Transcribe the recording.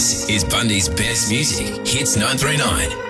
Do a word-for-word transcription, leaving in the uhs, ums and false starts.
This is Bundy's best music, Hits nine three nine.